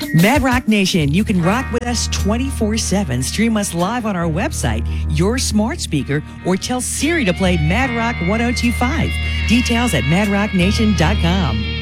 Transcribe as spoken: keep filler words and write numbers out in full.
Mad Rock Nation, you can rock with us twenty-four seven. Stream us live on our website, your smart speaker, or tell Siri to play Mad Rock ten twenty-five. Details at mad rock nation dot com.